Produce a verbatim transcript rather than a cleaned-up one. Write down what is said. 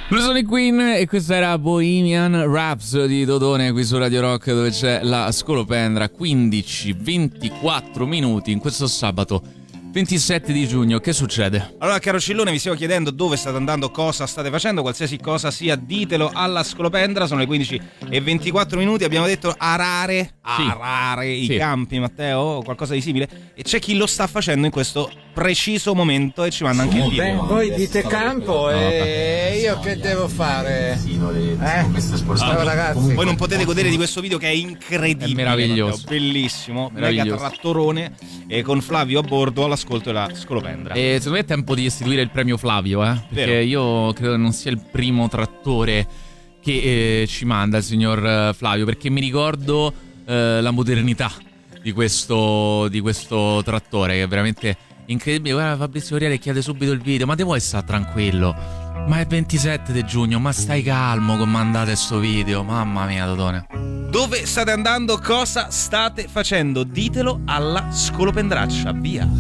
Lo sono i Queen e questa era Bohemian Rhapsody di Dodone qui su Radio Rock, dove c'è la Scolopendra. Quindici ventiquattro minuti in questo sabato ventisette di giugno. Che succede? Allora, caro Cillone, vi stiamo chiedendo dove state andando, cosa state facendo, qualsiasi cosa sia, ditelo alla Scolopendra. Sono le quindici e ventiquattro minuti. Abbiamo detto arare, Sì. arare i Sì. campi, Matteo, o qualcosa di simile. E c'è chi lo sta facendo in questo preciso momento e ci manda anche il video. Voi dite campo e io che devo fare? Eh? Ciao ragazzi. Voi non potete godere di questo video che è incredibile. È meraviglioso. Matteo, bellissimo, Meraviglioso. mega trattorone e con Flavio a bordo all'ascolto della Scolopendra. E secondo me è tempo di istituire il premio Flavio, eh? Perché Vero. io credo non sia il primo trattore che eh, ci manda il signor eh, Flavio, perché mi ricordo eh, la modernità di questo, di questo trattore, che è veramente incredibile. Guarda, Fabrizio Oriale chiede subito il video, ma te vuoi stare tranquillo? Ma è ventisette di giugno, ma stai calmo come mandate sto video, mamma mia Dodone. Dove state andando? Cosa state facendo? Ditelo alla Scolopendraccia, via.